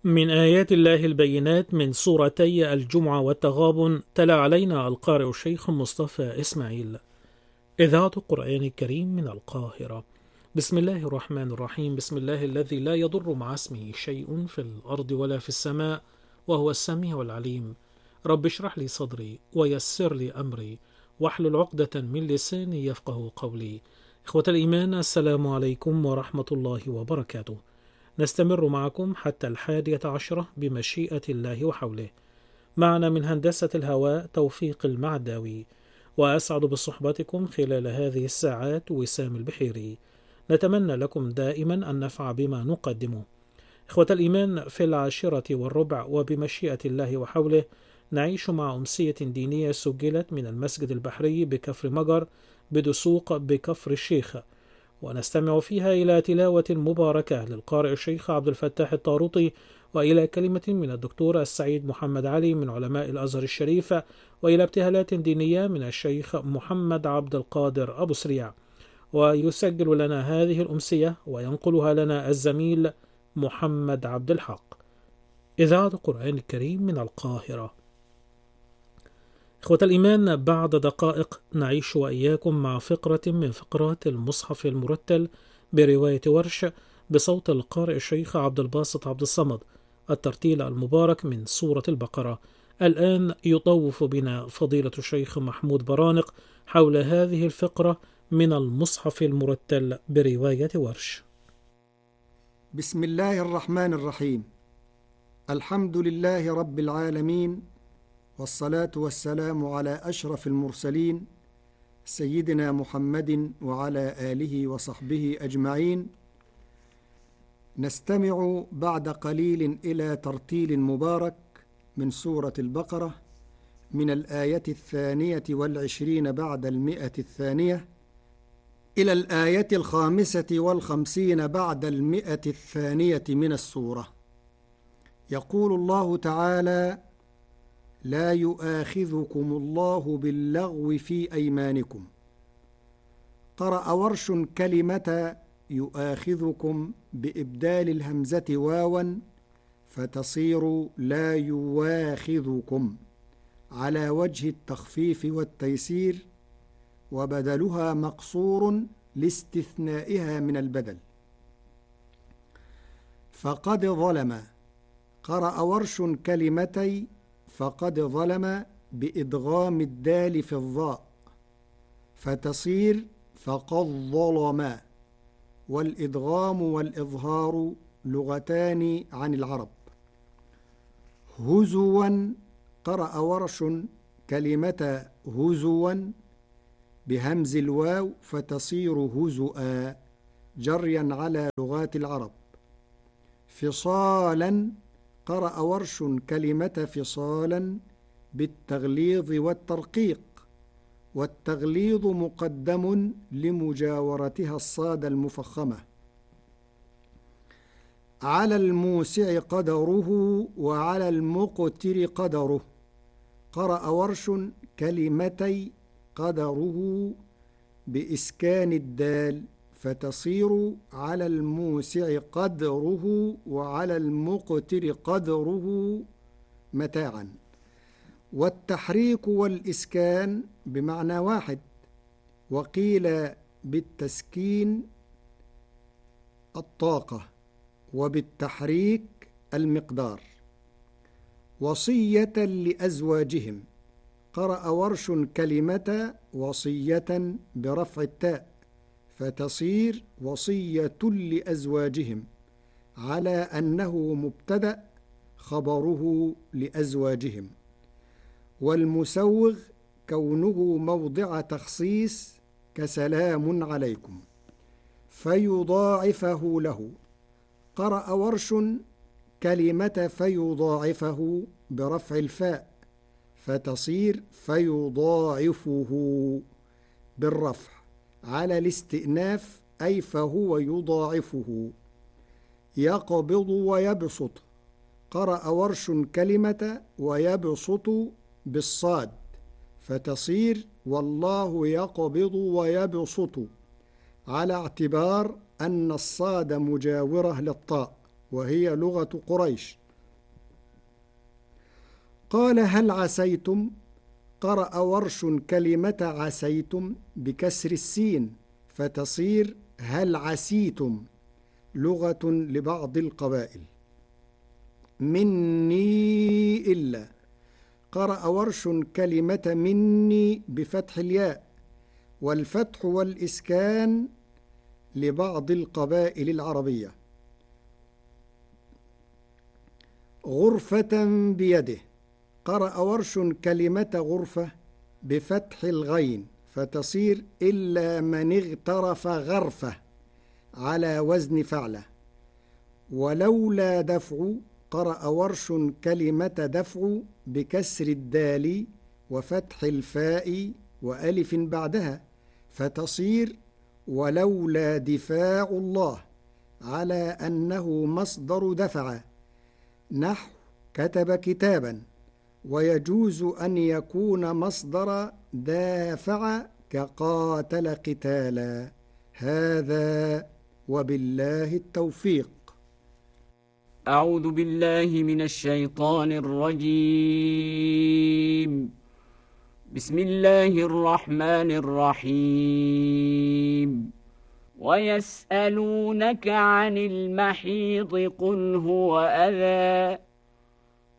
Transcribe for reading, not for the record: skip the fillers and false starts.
من آيات الله البينات من سورتي الجمعة والتغابن. تلا علينا القارئ الشيخ مصطفى إسماعيل. إذاعة القرآن الكريم من القاهرة. بسم الله الرحمن الرحيم. بسم الله الذي لا يضر مع اسمه شيء في الأرض ولا في السماء وهو السميع العليم. رب اشرح لي صدري ويسر لي أمري واحلل عقدة من لساني يفقه قولي. إخوة الإيمان، السلام عليكم ورحمة الله وبركاته. نستمر معكم حتى 11 بمشيئة الله وحوله. معنا من هندسة الهواء توفيق المعداوي، وأسعد بصحبتكم خلال هذه الساعات وسام البحيري. نتمنى لكم دائما النفع بما نقدمه. إخوة الإيمان، في 10:15 وبمشيئة الله وحوله نعيش مع أمسية دينية سجلت من المسجد البحري بكفر مجر بدسوق بكفر الشيخ، ونستمع فيها إلى تلاوة مباركة للقارئ الشيخ عبد الفتاح الطاروطي، وإلى كلمة من الدكتور السعيد محمد علي من علماء الأزهر الشريف، وإلى ابتهالات دينية من الشيخ محمد عبد القادر أبو سريع. ويسجل لنا هذه الأمسية وينقلها لنا الزميل محمد عبد الحق. إذاعة القرآن الكريم من القاهرة. إخوة الإيمان، بعد دقائق نعيش وإياكم مع فقرة من فقرات المصحف المرتل برواية ورش بصوت القارئ الشيخ عبد الباسط عبد الصمد، الترتيل المبارك من سورة البقرة. الآن يطوف بنا فضيلة الشيخ محمود برانق حول هذه الفقرة من المصحف المرتل برواية ورش. بسم الله الرحمن الرحيم. الحمد لله رب العالمين، والصلاة والسلام على أشرف المرسلين سيدنا محمد وعلى آله وصحبه أجمعين. نستمع بعد قليل إلى ترتيل مبارك من سورة البقرة من الآية 22 بعد 100 إلى الآية 55 بعد 100 من السورة. يقول الله تعالى: لا يؤاخذكم الله باللغو في أيمانكم. قرأ ورش كلمة يؤاخذكم بإبدال الهمزة واوا فتصير لا يواخذكم على وجه التخفيف والتيسير، وبدلها مقصور لاستثنائها من البدل. فقد ظلم. قرأ ورش كلمتي فقد ظلم بإدغام الدال في الظاء فتصير فقد ظلم، والإدغام والإظهار لغتان عن العرب. هزوا. قرأ ورش كلمة هزوا بهمز الواو فتصير هزؤا جريا على لغات العرب. فصالا. قرأ ورش كلمة فصالا بالتغليظ والترقيق، والتغليظ مقدم لمجاورتها الصاد المفخمة. على الموسع قدره وعلى المقتر قدره. قرأ ورش كلمتي قدره بإسكان الدال فتصير على الموسع قدره وعلى المقتر قدره متاعا. والتحريك والإسكان بمعنى واحد، وقيل بالتسكين الطاقة وبالتحريك المقدار. وصية لأزواجهم. قرأ ورش كلمة وصية برفع التاء فتصير وصية لأزواجهم على أنه مبتدأ خبره لأزواجهم. والمسوغ كونه موضع تخصيص كسلام عليكم فيضاعفه له. قرأ ورش كلمة فيضاعفه برفع الفاء فتصير فيضاعفه بالرفع على الاستئناف أي فهو يضاعفه. يقبض ويبسط. قرأ ورش كلمة ويبسط بالصاد فتصير والله يقبض ويبسط على اعتبار أن الصاد مجاورة للطاء وهي لغة قريش، قال هل عسيتم، قرأ ورش كلمة عسيتم بكسر السين فتصير هل عسيتم، لغة لبعض القبائل. مني إلا، قرأ ورش كلمة مني بفتح الياء، والفتح والإسكان لبعض القبائل العربية. غرفة بيده، قرأ ورش كلمة غرفة بفتح الغين فتصير إلا من اغترف غرفة على وزن فعلة. ولولا دفع، قرأ ورش كلمة دفع بكسر الدال وفتح الفاء وألف بعدها فتصير ولولا دفاع الله، على أنه مصدر دفع، نحو كتب كتابا، ويجوز أن يكون مصدر دافع كقاتل قتالا. هذا وبالله التوفيق. أعوذ بالله من الشيطان الرجيم. بسم الله الرحمن الرحيم. ويسألونك عن المحيض قل هو أذى